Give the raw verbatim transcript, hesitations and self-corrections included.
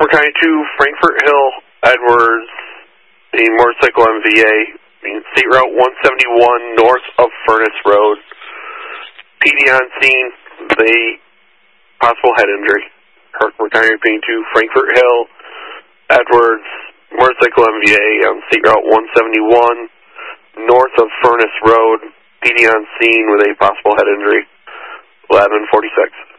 County two, Frankfort Hill, Edwards, the motorcycle M V A, State Route one seventy-one north of Furnace Road. P D on scene with a possible head injury. Hartford County two, Frankfort Hill, Edwards, motorcycle M V A on State Route one seventy-one north of Furnace Road. P D on scene with a possible head injury. eleven forty-six.